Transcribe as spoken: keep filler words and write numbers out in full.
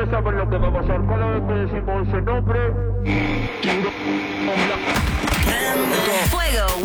ya saben lo que va a pasar cada vez que decimos ese nombre. Fuego